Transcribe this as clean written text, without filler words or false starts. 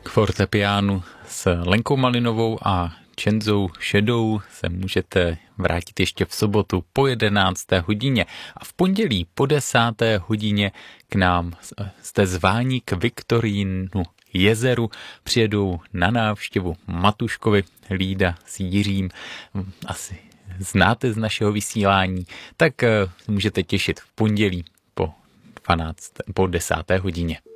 fortepiánu s Lenkou Malinovou a Čenzou Šedou se můžete vrátit ještě v sobotu po 11. hodině a v pondělí po 10. hodině k nám jste zváni k Viktorínu jezeru. Přijedou na návštěvu Matuškovi, Lída s Jiřím, asi znáte z našeho vysílání, tak můžete těšit v pondělí po 10. hodině.